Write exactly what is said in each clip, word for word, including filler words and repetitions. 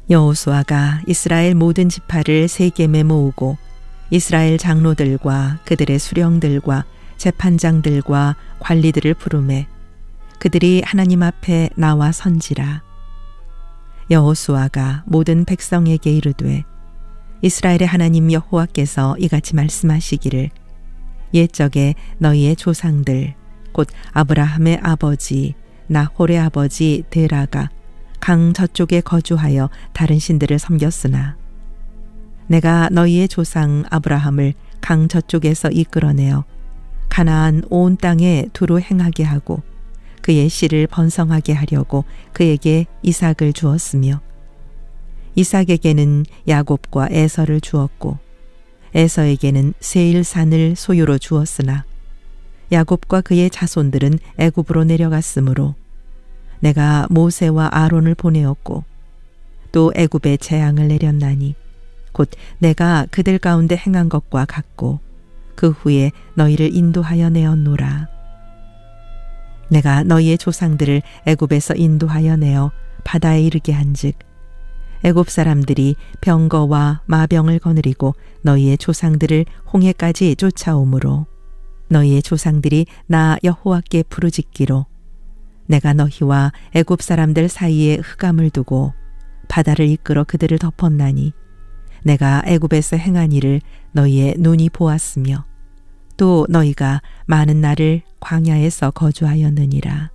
여호수아가 이스라엘 모든 지파를 세겜에 모으고 이스라엘 장로들과 그들의 수령들과 재판장들과 관리들을 부르매 그들이 하나님 앞에 나와 선지라. 여호수아가 모든 백성에게 이르되 이스라엘의 하나님 여호와께서 이같이 말씀하시기를 옛적에 너희의 조상들 곧 아브라함의 아버지 나홀의 아버지 데라가 강 저쪽에 거주하여 다른 신들을 섬겼으나 내가 너희의 조상 아브라함을 강 저쪽에서 이끌어내어 가나안 온 땅에 두루 행하게 하고 그의 씨를 번성하게 하려고 그에게 이삭을 주었으며 이삭에게는 야곱과 에서를 주었고 에서에게는 세일산을 소유로 주었으나 야곱과 그의 자손들은 애굽으로 내려갔으므로 내가 모세와 아론을 보내었고 또 애굽에 재앙을 내렸나니 곧 내가 그들 가운데 행한 것과 같고 그 후에 너희를 인도하여 내었노라. 내가 너희의 조상들을 애굽에서 인도하여 내어 바다에 이르게 한즉 애굽 사람들이 병거와 마병을 거느리고 너희의 조상들을 홍해까지 쫓아오므로 너희의 조상들이 나 여호와께 부르짖기로 내가 너희와 애굽 사람들 사이에 흑암을 두고 바다를 이끌어 그들을 덮었나니 내가 애굽에서 행한 일을 너희의 눈이 보았으며 또 너희가 많은 날을 광야에서 거주하였느니라.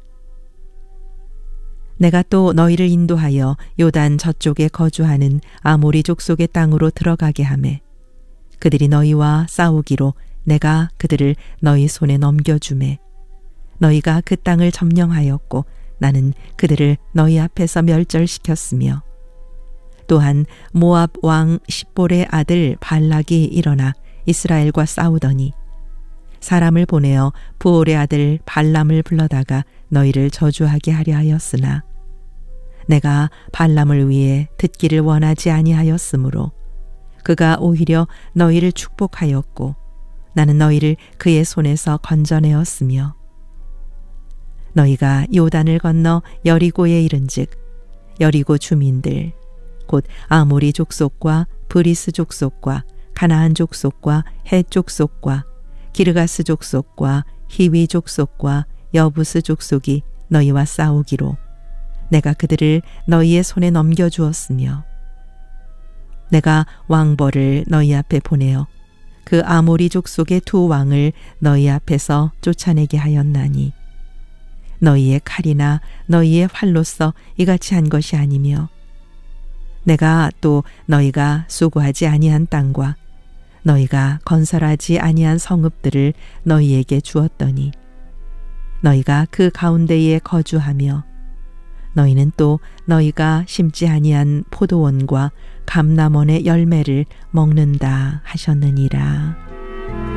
내가 또 너희를 인도하여 요단 저쪽에 거주하는 아모리 족속의 땅으로 들어가게 하매 그들이 너희와 싸우기로 내가 그들을 너희 손에 넘겨주매 너희가 그 땅을 점령하였고 나는 그들을 너희 앞에서 멸절시켰으며 또한 모압 왕 십볼의 아들 발락이 일어나 이스라엘과 싸우더니 사람을 보내어 부올의 아들 발람을 불러다가 너희를 저주하게 하려 하였으나 내가 발람을 위해 듣기를 원하지 아니하였으므로 그가 오히려 너희를 축복하였고 나는 너희를 그의 손에서 건져내었으며 너희가 요단을 건너 여리고에 이른즉 여리고 주민들 곧 아모리 족속과 브리스 족속과 가나안 족속과 헷 족속과 기르가스 족속과 히위 족속과 여부스 족속이 너희와 싸우기로 내가 그들을 너희의 손에 넘겨주었으며 내가 왕벌을 너희 앞에 보내어 그 아모리 족속의 두 왕을 너희 앞에서 쫓아내게 하였나니 너희의 칼이나 너희의 활로서 이같이 한 것이 아니며 내가 또 너희가 수고하지 아니한 땅과 너희가 건설하지 아니한 성읍들을 너희에게 주었더니 너희가 그 가운데에 거주하며 너희는 또 너희가 심지 아니한 포도원과 감람원의 열매를 먹는다 하셨느니라.